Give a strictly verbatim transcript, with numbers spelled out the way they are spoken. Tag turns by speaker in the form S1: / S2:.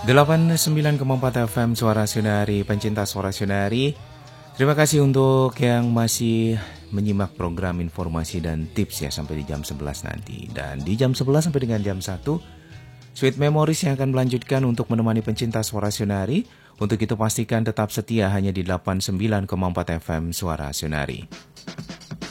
S1: delapan puluh sembilan koma empat F M Suara Sunari, pencinta Suara Sunari. Terima kasih untuk yang masih menyimak program informasi dan tips ya sampai di jam sebelas nanti. Dan di jam sebelas sampai dengan jam satu, Sweet Memories yang akan melanjutkan untuk menemani pencinta Suara Sunari. Untuk itu pastikan tetap setia hanya di delapan puluh sembilan koma empat F M Suara Sunari.